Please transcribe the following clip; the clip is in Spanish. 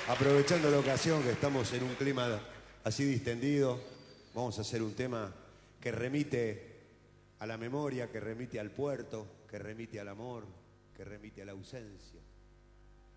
Aprovechando la ocasión que estamos en un clima así distendido, vamos a hacer un tema que remite a la memoria, que remite al puerto, que remite al amor, que remite a la ausencia.